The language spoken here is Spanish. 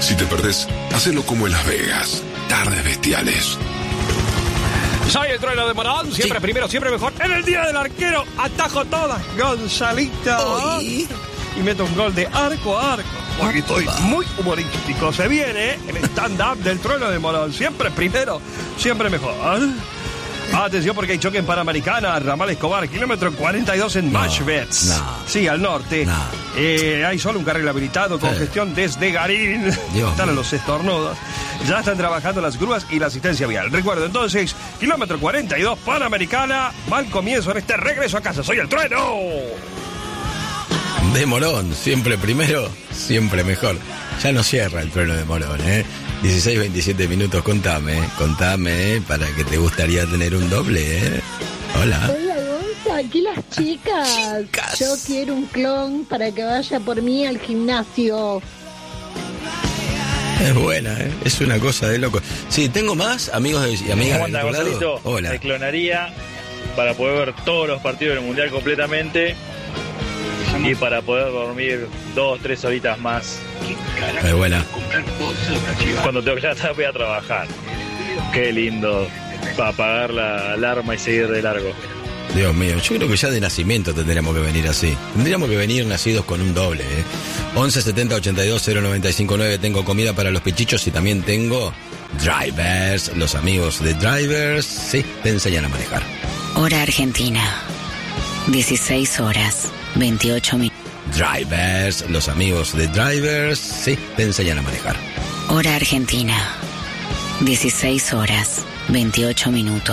Si te perdés, hacelo como en Las Vegas. Tardes bestiales. Soy el trueno de Morón, siempre primero, siempre mejor. En el día del arquero, atajo todas, Gonzalito. Y meto un gol de arco a arco. Porque estoy muy humorístico. Se viene el stand-up del trueno de Morón. Siempre primero, siempre mejor. Atención porque hay choque en Panamericana, Ramal Escobar, kilómetro 42 en Matchbets. Sí, al norte. Hay solo un carril habilitado, congestión desde Garín. Están a los estornudos. Ya están trabajando las grúas y la asistencia vial. Recuerdo entonces, kilómetro 42, Panamericana. Mal comienzo en este regreso a casa. Soy el trueno de Morón, siempre primero, siempre mejor. Ya no cierra el trueno de Morón, 16, 27 minutos, contame, para que te gustaría tener un doble, Hola. Hola, Gonza, aquí las chicas. Yo quiero un clon para que vaya por mí al gimnasio. Es buena, es una cosa de loco. Sí, tengo más amigos y amigas. ¿Cómo anda, Gonzalito? Hola. Me clonaría para poder ver todos los partidos del Mundial completamente y para poder dormir 2-3 horitas más. Es buena. Cuando tengo que ya voy a trabajar. Qué lindo para apagar la alarma y seguir de largo. Dios mío, yo creo que ya de nacimiento tendríamos que venir así. Tendríamos que venir nacidos con un doble, 11 70 82 095 9. Tengo comida para los pichichos y también tengo Drivers. Los amigos de Drivers, sí, te enseñan a manejar. Hora Argentina, 16 horas, 28 minutos. Drivers, los amigos de Drivers, sí, te enseñan a manejar. Hora Argentina, 16 horas, 28 minutos.